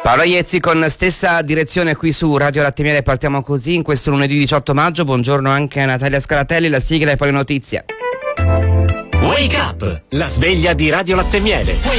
Paolo Iezzi con stessa direzione qui su Radio Latte Miele. Partiamo così in questo lunedì 18 maggio. Buongiorno anche a Natalia Scalatelli, la sigla e poi le notizie. Wake up! La sveglia di Radio Latte Miele.